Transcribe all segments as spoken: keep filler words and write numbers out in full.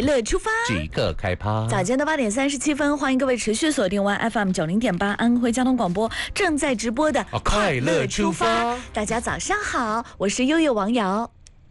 乐出发， 即刻开趴。 早间的八点三十七分，欢迎各位持续锁定完 F M 九零点八安徽交通广播正在直播的哦、快乐出发。 大家早上好，我是悠悠王瑶。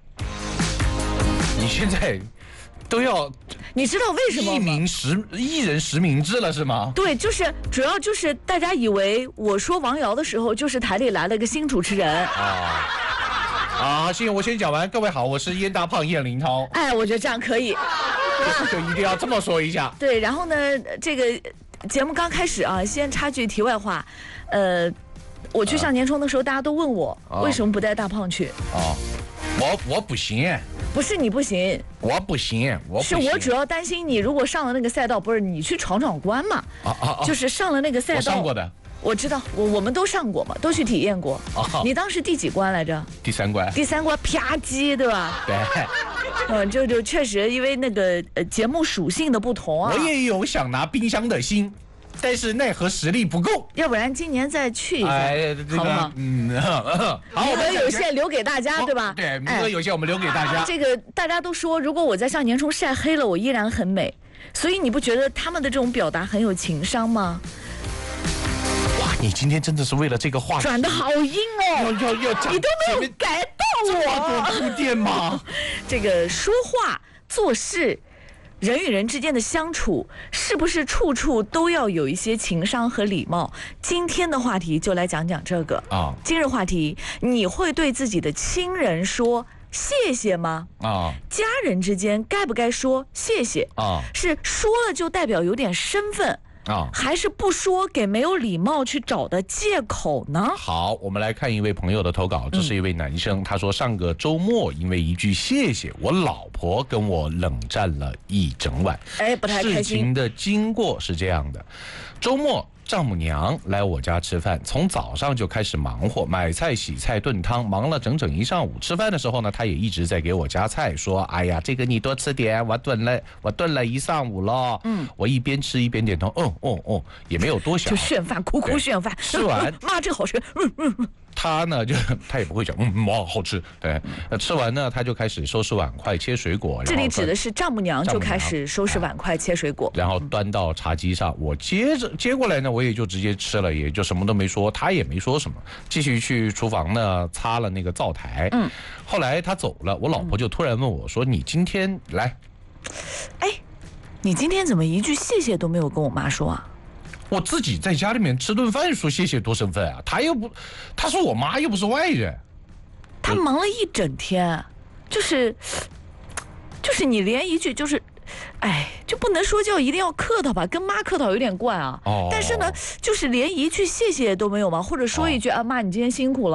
你现在都要， 你知道为什么吗？ 一名实一人实名制了是吗？ 对，就是主要就是大家以为我说王瑶的时候，就是台里来了个新主持人啊。啊，行，我先讲完。各位好，我是燕大胖燕林涛。 哎，我觉得这样可以， 就一定要这么说一下。 对，然后呢，这个节目刚开始啊，先插句题外话，呃，我去上年冲的时候，大家都问我、啊、为什么不带大胖去。 啊，我我不行。 不是你不行， 我不行，我不行。 是我主要担心你，如果上了那个赛道，不是你去闯闯关嘛？啊啊啊！就是上了那个赛道， 我上过的。 我知道，我我们都上过嘛，都去体验过。哦、你当时第几关来着？ 第三关。 第三关啪叽，对吧？ 对。 嗯，就就确实因为那个呃节目属性的不同啊。 我也有想拿冰箱的心，但是奈何实力不够。 要不然今年再去一下， 哎，这个、 好吗？ 嗯，好， 名额有限，留给大家， 哦、 对吧？ 对，名额有限，我们留给大家、哎。 这个大家都说，如果我在上年冲晒黑了，我依然很美。所以你不觉得他们的这种表达很有情商吗？ 哇，你今天真的是为了这个话题转得好硬哦！ 要要要讲， 你都没有改到我。 这么多铺垫吗？ 这个说话做事，人与人之间的相处，是不是处处都要有一些情商和礼貌？今天的话题就来讲讲这个啊。今日话题，你会对自己的亲人说谢谢吗？啊，家人之间该不该说谢谢？啊，是说了就代表有点身份啊，还是不说给没有礼貌去找的借口呢？ 好，我们来看一位朋友的投稿，这是一位男生，嗯、他说上个周末因为一句谢谢，我老婆跟我冷战了一整晚。 哎，不太开心。 事情的经过是这样的，周末丈母娘来我家吃饭，从早上就开始忙活，买菜、洗菜、炖汤，忙了整整一上午。吃饭的时候呢，她也一直在给我夹菜，说：“哎呀，这个你多吃点，我炖了，我炖了一上午了。”嗯，我一边吃一边点头，哦哦哦，也没有多想， 就炫饭，苦苦炫饭。 吃完， 妈，这个好吃。嗯嗯嗯。 他呢，就他也不会讲，嗯，哇，好吃。对，吃完呢，他就开始收拾碗筷、切水果。 这里指的是丈母娘就开始收拾碗筷、切水果， 然后端到茶几上。我接着接过来呢，我也就直接吃了，也就什么都没说，他也没说什么，继续去厨房呢擦了那个灶台。嗯，后来他走了，我老婆就突然问我说：“你今天来？ 哎，你今天怎么一句谢谢都没有跟我妈说啊？” 我自己在家里面吃顿饭，说谢谢多生分啊！他又不，他说我妈又不是外人， 他忙了一整天，就是，就是你连一句就是，哎，就不能说叫一定要客套吧，跟妈客套有点怪啊。哦。但是呢，就是连一句谢谢都没有嘛，或者说一句、哦、啊妈，你今天辛苦了。